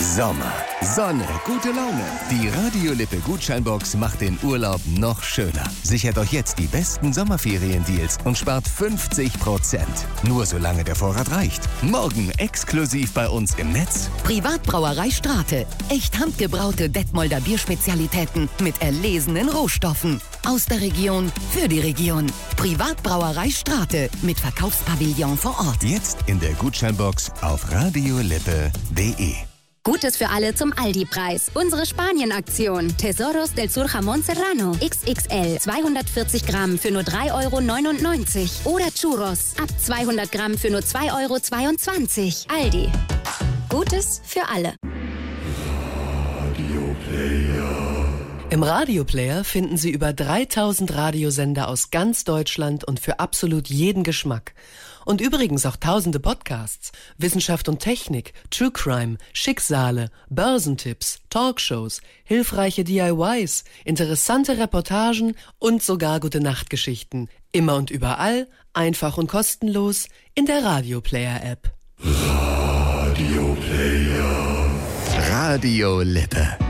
Sommer, Sonne, gute Laune. Die Radio Lippe Gutscheinbox macht den Urlaub noch schöner. Sichert euch jetzt die besten Sommerferiendeals und spart 50%. Nur solange der Vorrat reicht. Morgen exklusiv bei uns im Netz. Privatbrauerei Strate. Echt handgebraute Detmolder Bierspezialitäten mit erlesenen Rohstoffen. Aus der Region für die Region. Privatbrauerei Strate mit Verkaufspavillon vor Ort. Jetzt in der Gutscheinbox auf radiolippe.de. Gutes für alle zum Aldi-Preis. Unsere Spanien-Aktion. Tesoros del Sur Jamón Serrano. XXL. 240 Gramm für nur 3,99 €. Oder Churros. Ab 200 Gramm für nur 2,22 €. Aldi. Gutes für alle. Im Radioplayer finden Sie über 3000 Radiosender aus ganz Deutschland und für absolut jeden Geschmack. Und übrigens auch tausende Podcasts. Wissenschaft und Technik, True Crime, Schicksale, Börsentipps, Talkshows, hilfreiche DIYs, interessante Reportagen und sogar Gute-Nacht-Geschichten. Immer und überall, einfach und kostenlos in der Radioplayer-App. Radio Lippe.